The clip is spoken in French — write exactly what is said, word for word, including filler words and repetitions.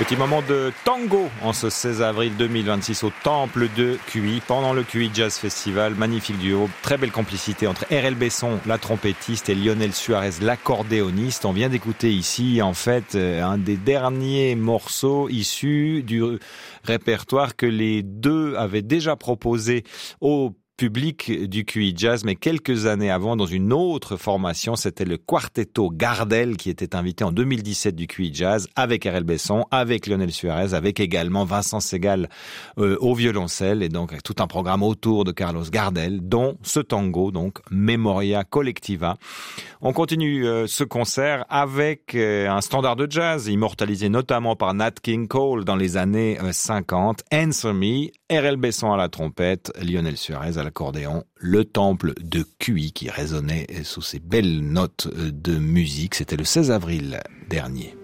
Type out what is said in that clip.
Petit moment de tango en ce seize avril deux mille vingt-six au Temple de Q I, pendant le Q I Jazz Festival. Magnifique duo, très belle complicité entre R L Besson, la trompettiste, et Lionel Suarez, l'accordéoniste. On vient d'écouter ici, en fait, un des derniers morceaux issus du répertoire que les deux avaient déjà proposé au public du Q I Jazz, mais quelques années avant, dans une autre formation, c'était le Quartetto Gardel qui était invité en deux mille dix-sept du Q I Jazz, avec R L Besson, avec Lionel Suarez, avec également Vincent Segal euh, au violoncelle, et donc tout un programme autour de Carlos Gardel, dont ce tango, donc Memoria Collectiva. On continue euh, ce concert avec euh, un standard de jazz, immortalisé notamment par Nat King Cole dans les années euh, cinquante, Answer Me, R L Besson à la trompette, Lionel Suarez à l'accordéon, le Temple de Q I qui résonnait sous ces belles notes de musique. C'était le seize avril dernier.